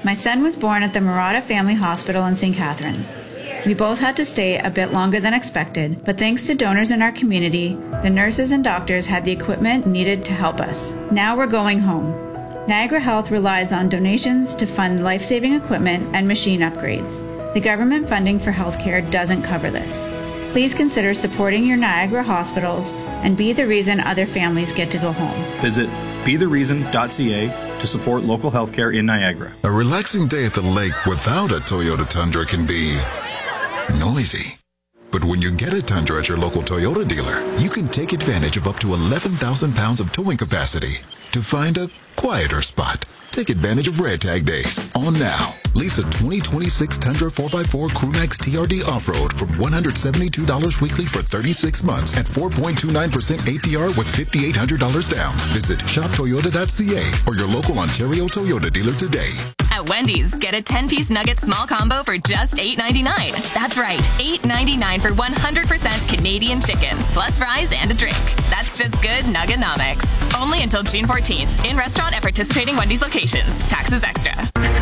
My son was born at the Murata Family Hospital in St. Catharines. We both had to stay a bit longer than expected, but thanks to donors in our community, the nurses and doctors had the equipment needed to help us. Now we're going home. Niagara Health relies on donations to fund life-saving equipment and machine upgrades. The government funding for healthcare doesn't cover this. Please consider supporting your Niagara hospitals and be the reason other families get to go home. Visit bethereason.ca to support local healthcare in Niagara. A relaxing day at the lake without a Toyota Tundra can be noisy. But when you get a Tundra at your local Toyota dealer, you can take advantage of up to 11,000 pounds of towing capacity to find a quieter spot. Take advantage of Red Tag Days on now. Lease a 2026 Tundra 4x4 Crewmax TRD Off-Road from $172 weekly for 36 months at 4.29% APR with $5,800 down. Visit shoptoyota.ca or your local Ontario Toyota dealer today. At Wendy's, get a 10-piece nugget small combo for just $8.99. That's right, $8.99 for 100% Canadian chicken, plus fries and a drink. That's just good Nuggenomics. Only until June 14th. In restaurant at participating Wendy's locations. Taxes extra.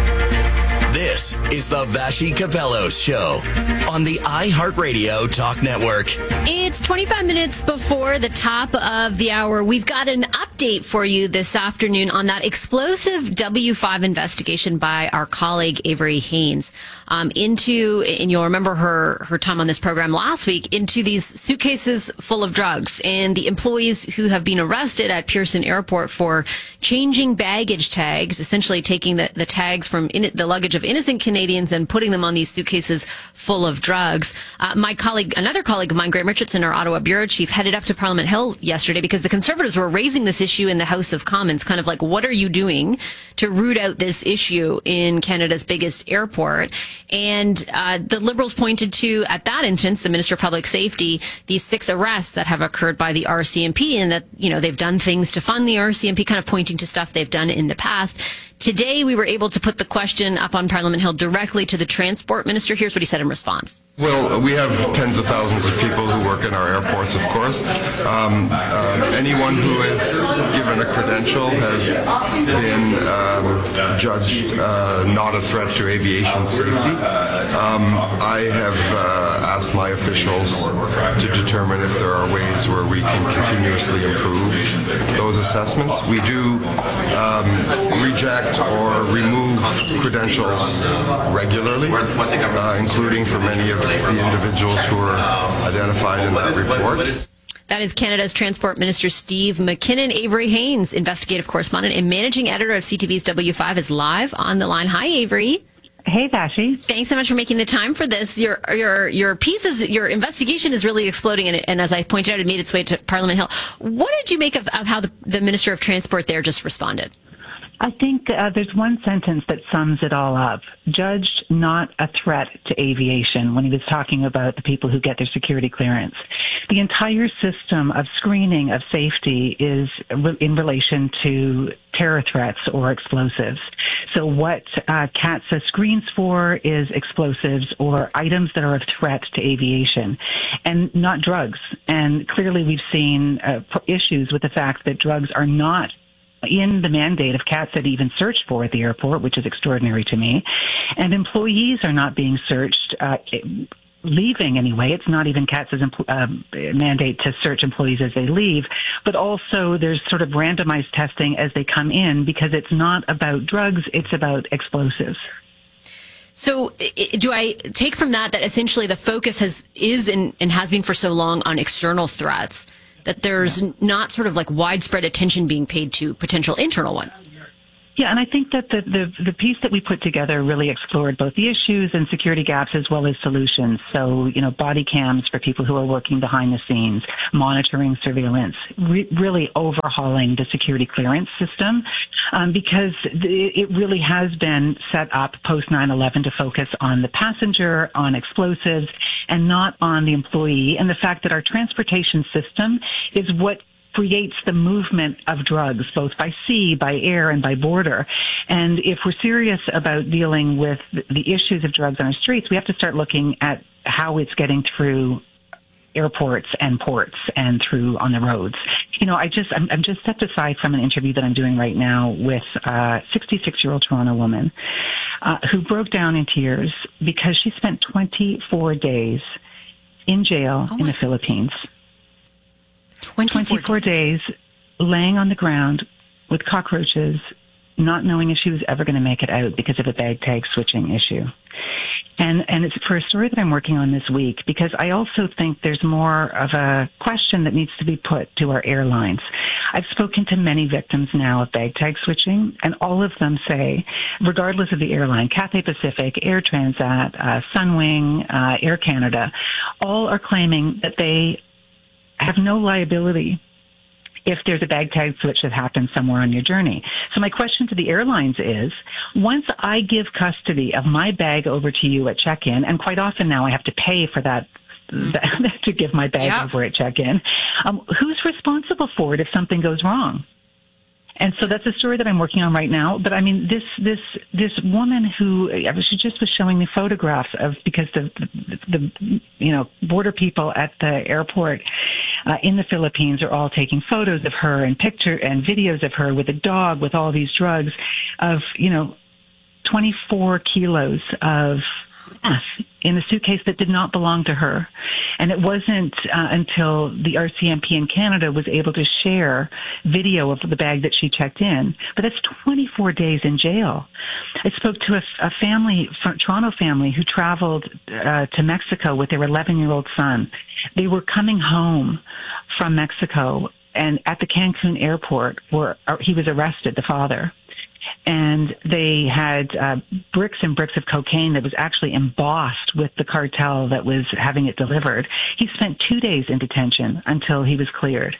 This is the Vashi Kapelos Show on the iHeartRadio Talk Network. It's 25 minutes before the top of the hour. We've got an update for you this afternoon on that explosive W5 investigation by our colleague Avery Haynes and you'll remember her time on this program last week, into these suitcases full of drugs and the employees who have been arrested at Pearson Airport for changing baggage tags, essentially taking the tags from the luggage of innocent Canadians and putting them on these suitcases full of drugs. Another colleague of mine, Graham Richardson, our Ottawa bureau chief, headed up to Parliament Hill yesterday because the Conservatives were raising this issue in the House of Commons, kind of like, what are you doing to root out this issue in Canada's biggest airport? And the Liberals pointed to, at that instance, the Minister of Public Safety, these 6 arrests that have occurred by the RCMP, and that, they've done things to fund the RCMP, kind of pointing to stuff they've done in the past. Today, we were able to put the question up on Parliament Hill directly to the Transport Minister. Here's what he said in response. Well, we have tens of thousands of people who work in our airports, of course. Anyone who is given a credential has been judged not a threat to aviation safety. I have asked my officials to determine if there are ways where we can continuously improve those assessments. We do reject or remove credentials regularly, including for many of the individuals who are identified in that report. That is Canada's Transport Minister Steve McKinnon. Avery Haynes, investigative correspondent and managing editor of CTV's W5, is live on the line. Hi, Avery. Hey, Vashi. Thanks so much for making the time for this. Your piece your investigation is really exploding, and as I pointed out, it made its way to Parliament Hill. What did you make of how the Minister of Transport there just responded? I think there's one sentence that sums it all up. Judged not a threat to aviation when he was talking about the people who get their security clearance. The entire system of screening of safety is in relation to terror threats or explosives. So what CATSA screens for is explosives or items that are of threat to aviation, and not drugs. And clearly we've seen issues with the fact that drugs are not in the mandate of CATSA to even search for at the airport, which is extraordinary to me. And employees are not being searched, leaving anyway. It's not even CATSA's mandate to search employees as they leave, but also there's sort of randomized testing as they come in, because it's not about drugs, it's about explosives. So do I take from that essentially the focus is and has been for so long on external threats, that there's not sort of like widespread attention being paid to potential internal ones? Yeah, and I think that the piece that we put together really explored both the issues and security gaps as well as solutions. So, body cams for people who are working behind the scenes, monitoring surveillance, really overhauling the security clearance system, because it really has been set up post 9/11 to focus on the passenger, on explosives, and not on the employee. And the fact that our transportation system is what creates the movement of drugs, both by sea, by air, and by border. And if we're serious about dealing with the issues of drugs on our streets, we have to start looking at how it's getting through airports and ports and through on the roads. I'm just stepped aside from an interview that I'm doing right now with a 66-year-old Toronto woman who broke down in tears because she spent 24 days in jail in the Philippines. 24 days laying on the ground with cockroaches, not knowing if she was ever going to make it out because of a bag tag switching issue. And it's for a story that I'm working on this week, because I also think there's more of a question that needs to be put to our airlines. I've spoken to many victims now of bag tag switching, and all of them say, regardless of the airline, Cathay Pacific, Air Transat, Sunwing, Air Canada, all are claiming that they have no liability if there's a bag tag switch that happens somewhere on your journey. So my question to the airlines is, once I give custody of my bag over to you at check-in, and quite often now I have to pay for that to give my bag over at check-in, who's responsible for it if something goes wrong? And so that's a story that I'm working on right now. But I mean, this woman who, she just was showing me photographs of, because the border people at the airport in the Philippines are all taking photos of her and videos of her with a dog with all these drugs of, 24 kilos of meth in a suitcase that did not belong to her. And it wasn't until the RCMP in Canada was able to share video of the bag that she checked in. But that's 24 days in jail. I spoke to a family, a Toronto family, who traveled to Mexico with their 11-year-old son. They were coming home from Mexico, and at the Cancun airport, he was arrested, the father. And they had bricks and bricks of cocaine that was actually embossed with the cartel that was having it delivered. He spent 2 days in detention until he was cleared.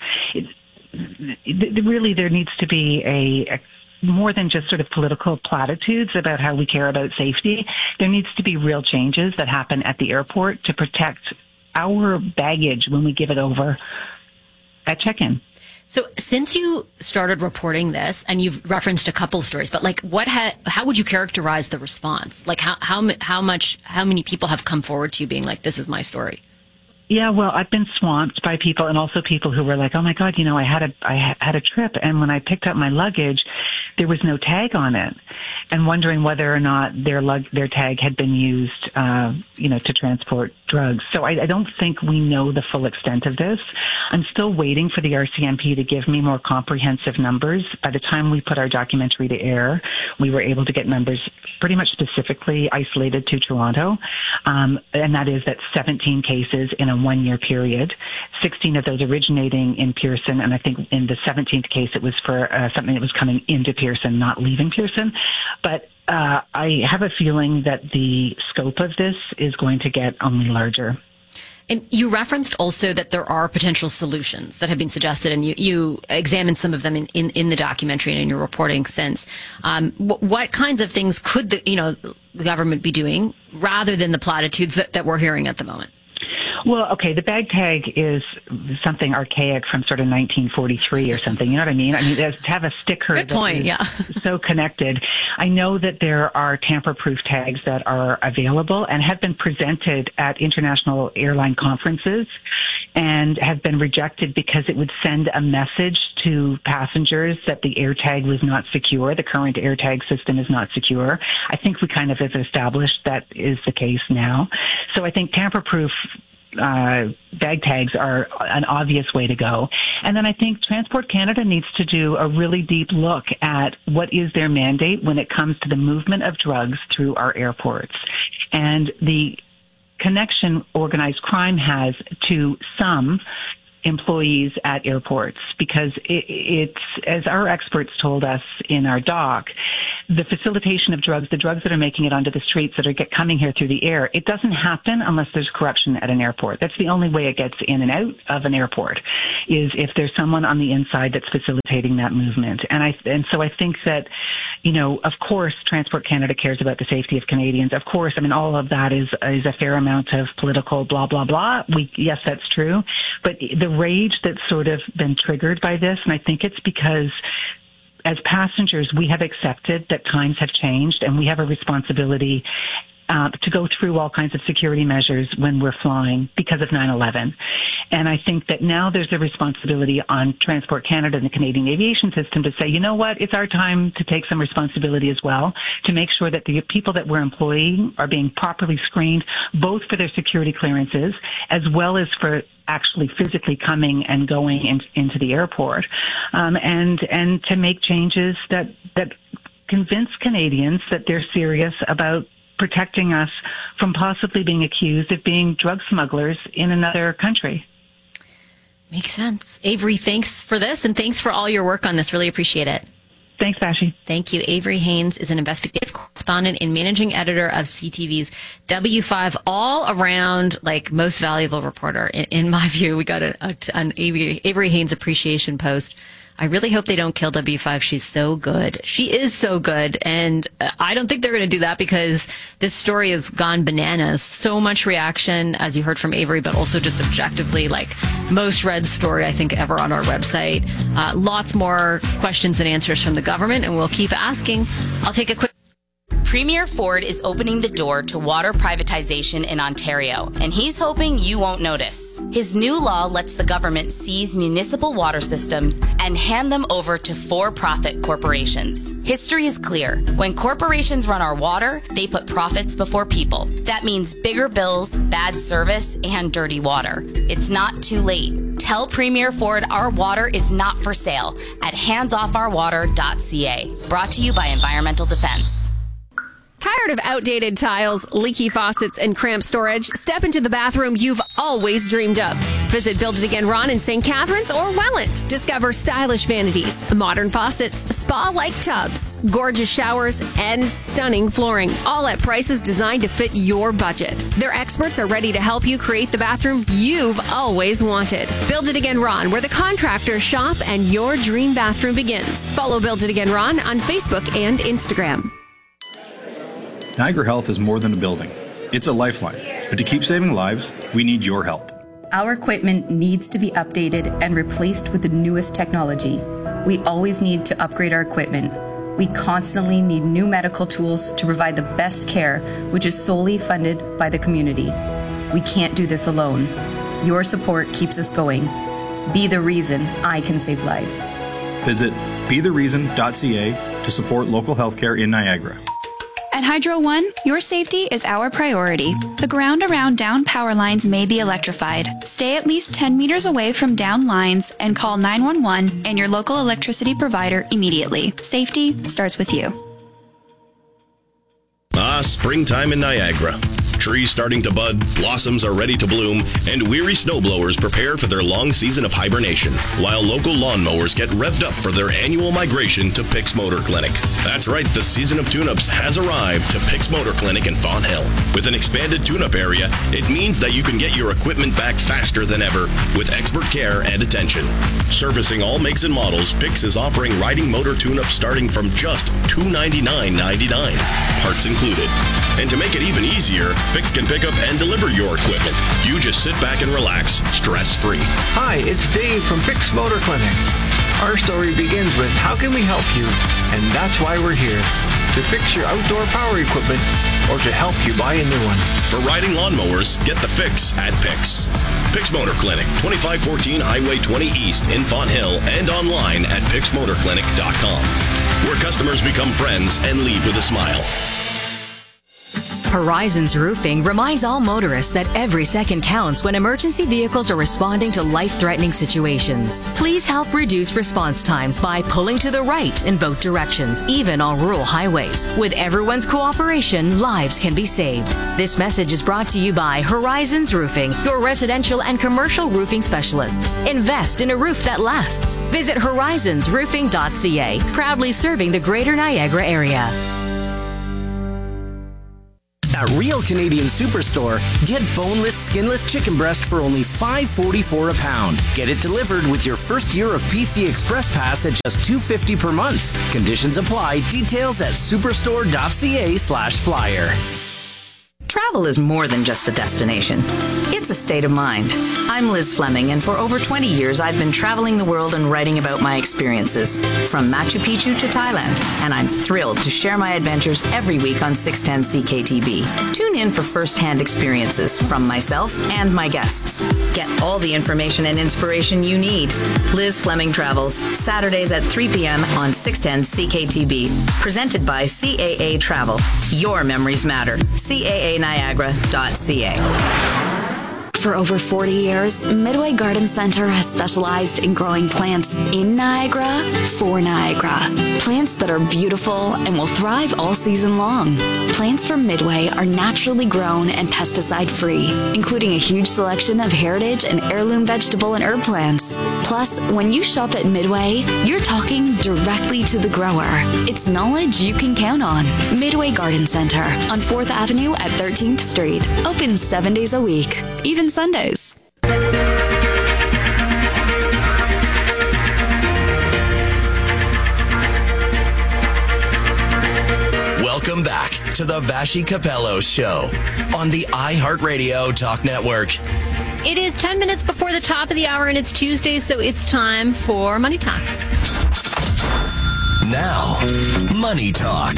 Really, there needs to be a more than just sort of political platitudes about how we care about safety. There needs to be real changes that happen at the airport to protect our baggage when we give it over at check-in. So since you started reporting this, and you've referenced a couple of stories, but like how would you characterize the response? Like how many people have come forward to you being like, this is my story? Yeah, well, I've been swamped by people, and also people who were like, "Oh my God, I had a trip, and when I picked up my luggage, there was no tag on it," and wondering whether or not their tag had been used, to transport drugs. So I don't think we know the full extent of this. I'm still waiting for the RCMP to give me more comprehensive numbers. By the time we put our documentary to air, we were able to get numbers pretty much specifically isolated to Toronto, and that is that 17 cases in a 1-year period, 16 of those originating in Pearson, and I think in the 17th case it was for something that was coming into Pearson, not leaving Pearson. But I have a feeling that the scope of this is going to get only larger. And you referenced also that there are potential solutions that have been suggested, and you examined some of them in the documentary and in your reporting since. What kinds of things could the government be doing rather than the platitudes that we're hearing at the moment? Well, okay, the bag tag is something archaic from sort of 1943 or something. You know what I mean? I mean, to have a sticker that's so connected. I know that there are tamper-proof tags that are available and have been presented at international airline conferences and have been rejected because it would send a message to passengers that the AirTag was not secure. The current AirTag system is not secure. I think we kind of have established that is the case now. So I think tamper-proof bag tags are an obvious way to go. And then I think Transport Canada needs to do a really deep look at what is their mandate when it comes to the movement of drugs through our airports. And the connection organized crime has to some employees at airports, because it's, as our experts told us in our doc, the facilitation of drugs, the drugs that are making it onto the streets that are coming here through the air, it doesn't happen unless there's corruption at an airport. That's the only way it gets in and out of an airport, is if there's someone on the inside that's facilitating that movement. And so I think that, of course, Transport Canada cares about the safety of Canadians. Of course, I mean, all of that is a fair amount of political blah, blah, blah. Yes, that's true. But the rage that's sort of been triggered by this, and I think it's because as passengers, we have accepted that times have changed, and we have a responsibility to go through all kinds of security measures when we're flying because of 9/11. And I think that now there's a responsibility on Transport Canada and the Canadian aviation system to say, you know what, it's our time to take some responsibility as well, to make sure that the people that we're employing are being properly screened, both for their security clearances as well as for actually physically coming and going into the airport, and to make changes that convince Canadians that they're serious about protecting us from possibly being accused of being drug smugglers in another country. Makes sense. Avery, thanks for this, and thanks for all your work on this. Really appreciate it. Thanks, Vashi. Thank you. Avery Haynes is an investigative correspondent and managing editor of CTV's W5, all around, like, most valuable reporter. In my view, we got an Avery Haynes appreciation post. I really hope they don't kill W5. She's so good. She is so good. And I don't think they're going to do that because this story has gone bananas. So much reaction, as you heard from Avery, but also just objectively, like, most read story, I think, ever on our website. Lots more questions than answers from the government, and we'll keep asking. I'll take a quick... Premier Ford is opening the door to water privatization in Ontario, and he's hoping you won't notice. His new law lets the government seize municipal water systems and hand them over to for-profit corporations. History is clear. When corporations run our water, they put profits before people. That means bigger bills, bad service, and dirty water. It's not too late. Tell Premier Ford our water is not for sale at handsofourwater.ca. Brought to you by Environmental Defense. Tired of outdated tiles, leaky faucets, and cramped storage? Step into the bathroom you've always dreamed of. Visit Build It Again Ron in St. Catharines or Welland. Discover stylish vanities, modern faucets, spa-like tubs, gorgeous showers, and stunning flooring, all at prices designed to fit your budget. Their experts are ready to help you create the bathroom you've always wanted. Build It Again Ron, where the contractors shop and your dream bathroom begins. Follow Build It Again Ron on Facebook and Instagram. Niagara Health is more than a building. It's a lifeline. But to keep saving lives, we need your help. Our equipment needs to be updated and replaced with the newest technology. We always need to upgrade our equipment. We constantly need new medical tools to provide the best care, which is solely funded by the community. We can't do this alone. Your support keeps us going. Be the reason I can save lives. Visit bethereason.ca to support local healthcare in Niagara. At Hydro One, your safety is our priority. The ground around down power lines may be electrified. Stay at least 10 meters away from down lines and call 911 and your local electricity provider immediately. Safety starts with you. Springtime in Niagara. Trees starting to bud, blossoms are ready to bloom, and weary snowblowers prepare for their long season of hibernation, while local lawnmowers get revved up for their annual migration to Pick's Motor Clinic. That's right, the season of tune-ups has arrived to Pick's Motor Clinic in Fonthill. With an expanded tune-up area, it means that you can get your equipment back faster than ever with expert care and attention. Servicing all makes and models, Pick's is offering riding motor tune-ups starting from just $299.99, parts included. And to make it even easier, Pick's can pick up and deliver your equipment. You just sit back and relax, stress-free. Hi, it's Dave from Pick's Motor Clinic. Our story begins with how can we help you? And that's why we're here. To fix your outdoor power equipment or to help you buy a new one. For riding lawnmowers, get the fix at Pick's. Pick's Motor Clinic, 2514 Highway 20 East in Fonthill and online at picksmotorclinic.com, where customers become friends and leave with a smile. Horizons Roofing reminds all motorists that every second counts when emergency vehicles are responding to life-threatening situations. Please help reduce response times by pulling to the right in both directions, even on rural highways. With everyone's cooperation, lives can be saved. This message is brought to you by Horizons Roofing, your residential and commercial roofing specialists. Invest in a roof that lasts. Visit horizonsroofing.ca, proudly serving the Greater Niagara area. At Real Canadian Superstore, get boneless, skinless chicken breast for only $5.44 a pound. Get it delivered with your first year of PC Express Pass at just $2.50 per month. Conditions apply. Details at superstore.ca/flyer. Travel is more than just a destination. It's a state of mind. I'm Liz Fleming, and for over 20 years, I've been traveling the world and writing about my experiences, from Machu Picchu to Thailand, and I'm thrilled to share my adventures every week on 610 CKTB. Tune in for first-hand experiences from myself and my guests. Get all the information and inspiration you need. Liz Fleming Travels, Saturdays at 3 p.m. on 610 CKTB. Presented by CAA Travel. Your memories matter. CAANiagara.ca. For over 40 years, Midway Garden Center has specialized in growing plants in Niagara for Niagara. Plants that are beautiful and will thrive all season long. Plants from Midway are naturally grown and pesticide-free, including a huge selection of heritage and heirloom vegetable and herb plants. Plus, when you shop at Midway, you're talking directly to the grower. It's knowledge you can count on. Midway Garden Center on 4th Avenue at 13th Street. Open 7 days a week, even Sundays. Welcome back to the Vassy Capello Show on the iHeartRadio Talk Network. It is 10 minutes before the top of the hour, and it's Tuesday, so it's time for Money Talk. Now, Money Talk.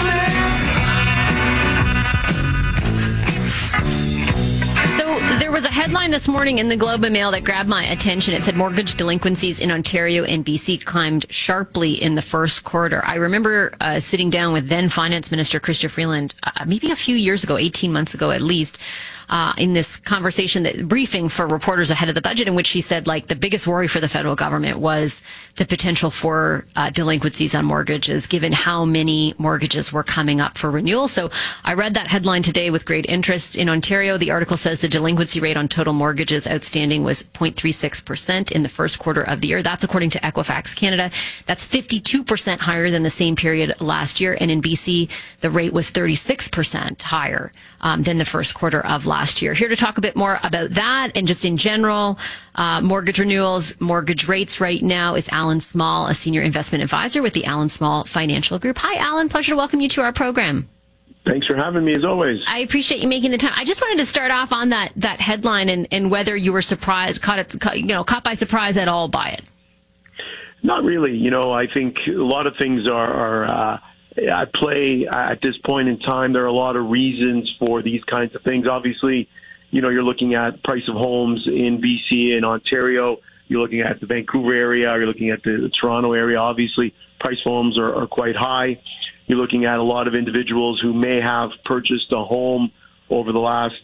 So there was a headline this morning in the Globe and Mail that grabbed my attention. It said mortgage delinquencies in Ontario and BC climbed sharply in the first quarter. I remember sitting down with then Finance Minister Chrystia Freeland maybe a few years ago, 18 months ago at least, in this conversation, briefing for reporters ahead of the budget, in which he said, like, the biggest worry for the federal government was the potential for delinquencies on mortgages, given how many mortgages were coming up for renewal. So I read that headline today with great interest. In Ontario, the article says the delinquency rate on total mortgages outstanding was 0.36% in the first quarter of the year. That's according to Equifax Canada. That's 52% higher than the same period last year. And in BC, the rate was 36% higher than the first quarter of last year. Here to talk a bit more about that and just in general, mortgage renewals, mortgage rates right now is Alan Small, a senior investment advisor with the Alan Small Financial Group. Hi, Alan. Pleasure to welcome you to our program. Thanks for having me, as always. I appreciate you making the time. I just wanted to start off on that headline and whether you were surprised, caught by surprise at all by it. Not really. I think a lot of things are at play at this point in time. There are a lot of reasons for these kinds of things. Obviously, you're looking at price of homes in BC and Ontario. You're looking at the Vancouver area. You're looking at the Toronto area. Obviously, price of homes are quite high. You're looking at a lot of individuals who may have purchased a home over the last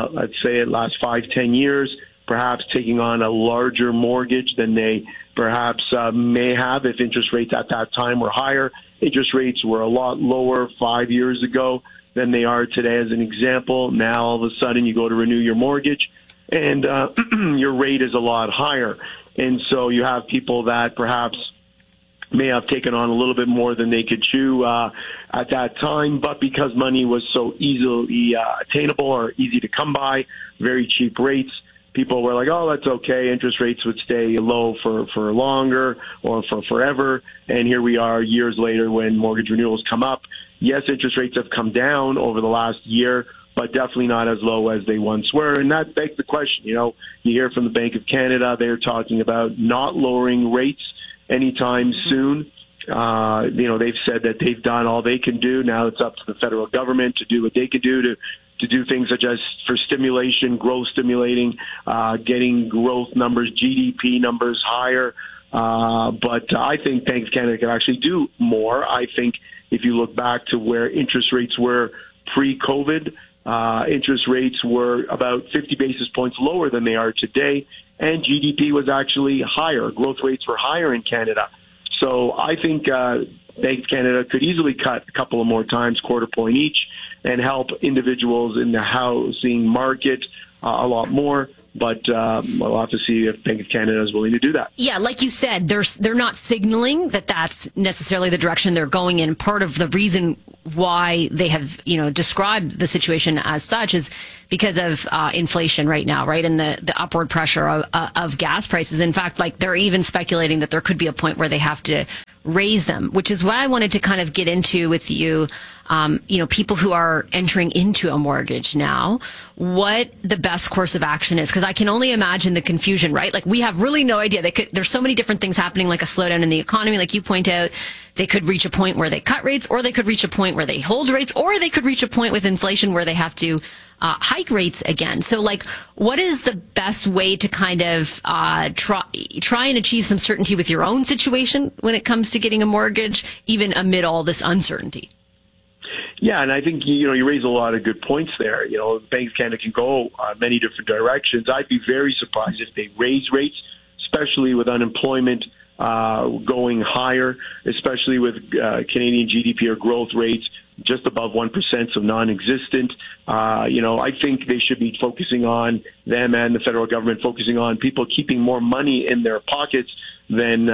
5-10 years, perhaps taking on a larger mortgage than they perhaps may have if interest rates at that time were higher. Interest rates were a lot lower 5 years ago than they are today, as an example. Now, all of a sudden, you go to renew your mortgage, and your rate is a lot higher. And so you have people that perhaps may have taken on a little bit more than they could chew at that time, but because money was so easily attainable or easy to come by, very cheap rates, people were like, oh, that's okay. Interest rates would stay low for longer or for forever. And here we are years later when mortgage renewals come up. Yes, interest rates have come down over the last year, but definitely not as low as they once were. And that begs the question. You hear from the Bank of Canada, they're talking about not lowering rates anytime soon. They've said that they've done all they can do. Now it's up to the federal government to do what they can do to do things such as for stimulation, growth stimulating, getting growth numbers, GDP numbers higher. But I think Bank of Canada can actually do more. I think if you look back to where interest rates were pre-COVID, interest rates were about 50 basis points lower than they are today, and GDP was actually higher. Growth rates were higher in Canada. So I think Bank of Canada could easily cut a couple of more times, quarter point each, and help individuals in the housing market a lot more. But we'll have to see if Bank of Canada is willing to do that. Yeah, like you said, they're not signaling that that's necessarily the direction they're going in. Part of the reason why they have, described the situation as such is because of inflation right now, right, and the upward pressure of gas prices. In fact, like they're even speculating that there could be a point where they have to raise them, which is what I wanted to kind of get into with you. People who are entering into a mortgage now, what the best course of action is. Because I can only imagine the confusion, right? Like, we have really no idea. There's so many different things happening, like a slowdown in the economy, like you point out. They could reach a point where they cut rates, or they could reach a point where they hold rates, or they could reach a point with inflation where they have to hike rates again. So, like, what is the best way to kind of try and achieve some certainty with your own situation when it comes to getting a mortgage, even amid all this uncertainty? Yeah, and I think, you raise a lot of good points there. Bank of Canada can go many different directions. I'd be very surprised if they raise rates, especially with unemployment going higher, especially with Canadian GDP or growth rates just above 1%, so non-existent. I think they should be focusing on, them and the federal government, focusing on people keeping more money in their pockets than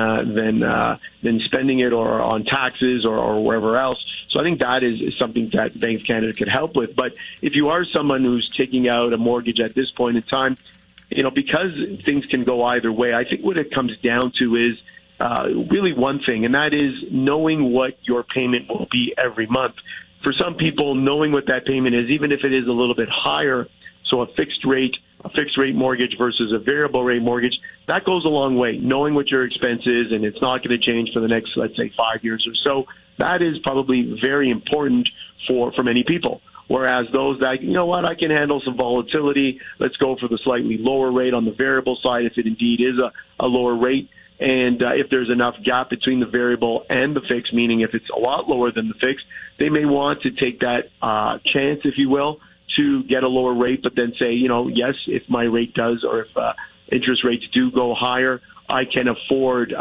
spending it or on taxes or wherever else. So I think that is something that Bank of Canada could help with. But if you are someone who's taking out a mortgage at this point in time, because things can go either way, I think what it comes down to is really one thing, and that is knowing what your payment will be every month. For some people, knowing what that payment is, even if it is a little bit higher, so a fixed rate mortgage versus a variable rate mortgage, that goes a long way. Knowing what your expense is, and it's not going to change for the next, let's say, 5 years or so, that is probably very important for many people. Whereas those that, I can handle some volatility, let's go for the slightly lower rate on the variable side if it indeed is a lower rate. And if there's enough gap between the variable and the fixed, meaning if it's a lot lower than the fixed, they may want to take that chance, if you will, to get a lower rate, but then say, yes, if my rate does, or if interest rates do go higher, I can afford,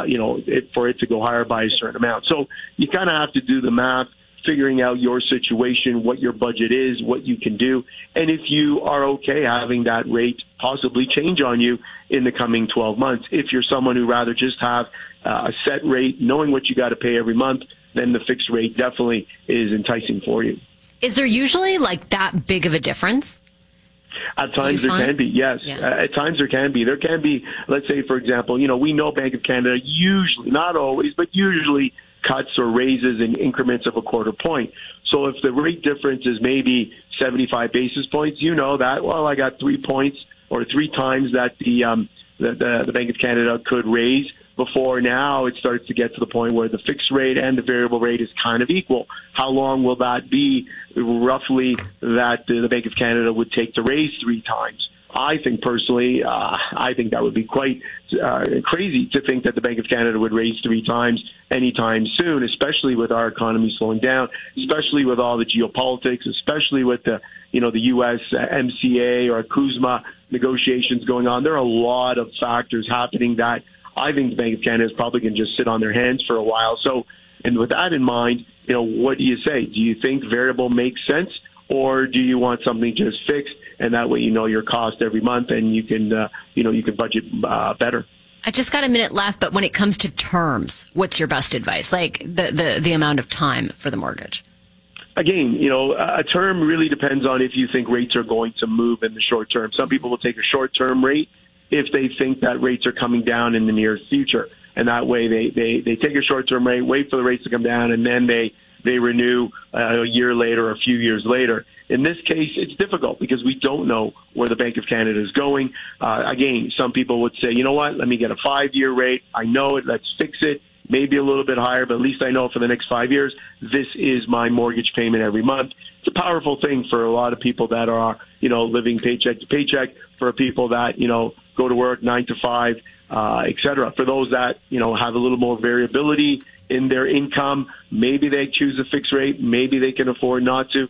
for it to go higher by a certain amount. So you kind of have to do the math, figuring out your situation, what your budget is, what you can do, and if you are okay having that rate possibly change on you in the coming 12 months. If you're someone who rather just have a set rate, knowing what you got to pay every month, then the fixed rate definitely is enticing for you. Is there usually like that big of a difference? At times there can be, yes. Yeah. At times there can be. There can be, let's say, for example, we know Bank of Canada usually, not always, but usually cuts or raises in increments of a quarter point. So if the rate difference is maybe 75 basis points, that, well, I got 3 points or 3 times that the Bank of Canada could raise. Before now, it starts to get to the point where the fixed rate and the variable rate is kind of equal. How long will that be, roughly, that the Bank of Canada would take to raise 3 times? I think personally, I think that would be quite crazy to think that the Bank of Canada would raise 3 times anytime soon, especially with our economy slowing down, especially with all the geopolitics, especially with the U.S. MCA or CUSMA negotiations going on. There are a lot of factors happening that I think the Bank of Canada is probably going to just sit on their hands for a while. So, and with that in mind, what do you say? Do you think variable makes sense, or do you want something just fixed, and that way your cost every month and you can budget better? I just got a minute left, but when it comes to terms, what's your best advice? Like the amount of time for the mortgage? Again, a term really depends on if you think rates are going to move in the short term. Some people will take a short-term rate if they think that rates are coming down in the near future. And that way they take a short-term rate, wait for the rates to come down, and then they renew a year later or a few years later. In this case, it's difficult because we don't know where the Bank of Canada is going. Again, some people would say, you know what, let me get a 5-year rate. I know it, let's fix it. Maybe a little bit higher, but at least I know for the next 5 years, this is my mortgage payment every month. It's a powerful thing for a lot of people that are, living paycheck to paycheck, for people that, go to work 9 to 5, et cetera. For those that, have a little more variability in their income, maybe they choose a fixed rate, maybe they can afford not to.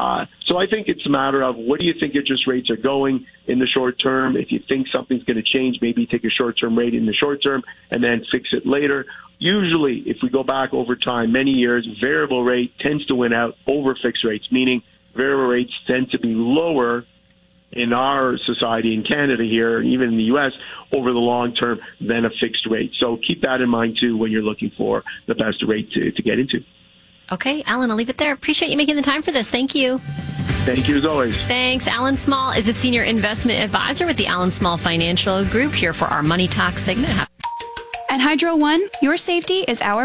So I think it's a matter of what do you think interest rates are going in the short term. If you think something's going to change, maybe take a short-term rate in the short term and then fix it later. Usually, if we go back over time, many years, variable rate tends to win out over fixed rates, meaning variable rates tend to be lower in our society in Canada here, even in the U.S., over the long term than a fixed rate. So keep that in mind, too, when you're looking for the best rate to get into. Okay, Alan, I'll leave it there. Appreciate you making the time for this. Thank you. Thank you, as always. Thanks. Alan Small is a senior investment advisor with the Alan Small Financial Group, here for our Money Talk segment. At Hydro One, your safety is our